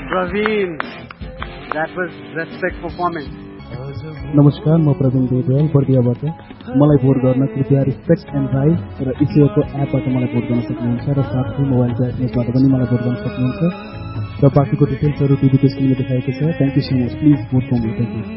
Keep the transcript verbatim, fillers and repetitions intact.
Praveen, that was respect performance. नमस्कार, म प्रवीण देवल बर्दियाबाट। मलाई भोट गर्न कृपया रिस्पेक्ट एन्ड राइज र इसिओको एपबाट मलाई भोट गर्न सक्नुहुन्छ र साथै मोबाइल एसएमएसबाट पनि मलाई भोट गर्न सक्नुहुन्छ र बाँकीको डिटेल्सहरू टिभीको स्क्रिनमा देखाएको छ। Thank you so much. Please vote for me. Thank you.